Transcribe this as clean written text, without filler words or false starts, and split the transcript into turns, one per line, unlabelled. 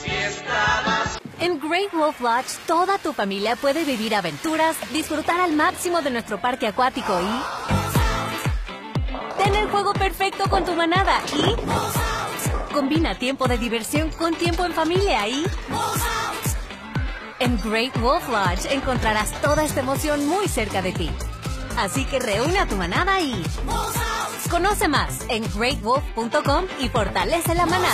En Great Wolf Lodge, toda tu familia puede vivir aventuras, disfrutar al máximo de nuestro parque acuático y tener juego perfecto con tu manada y combina tiempo de diversión con tiempo en familia y en Great Wolf Lodge encontrarás toda esta emoción muy cerca de ti. Así que reúne a tu manada y conoce más en greatwolf.com y fortalece la manada.